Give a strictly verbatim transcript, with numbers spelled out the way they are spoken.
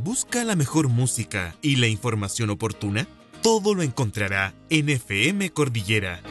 busca la mejor música y la información oportuna, todo lo encontrará en F M Cordillera.